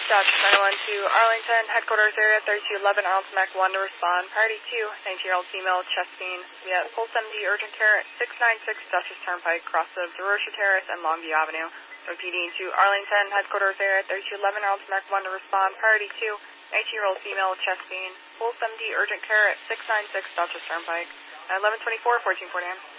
Dodge 901 to Arlington, headquarters area 3211, Arlington Mac 1 to respond. Priority 2, 19-year-old female, chest pain, via Pulse MD urgent care at 696 Dutchess Turnpike, cross of DeRocher Terrace and Longview Avenue. Repeating to Arlington, headquarters area 3211, Arlington Mac 1 to respond. Priority 2, 19-year-old female, chest pain, Pulse MD urgent care at 696 Dutchess Turnpike. 1124, 1440 AM.